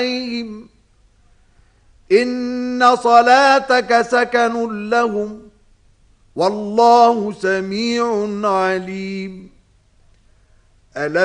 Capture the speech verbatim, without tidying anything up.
عليهم إن صلاتك سكن لهم والله سميع عليم. ألم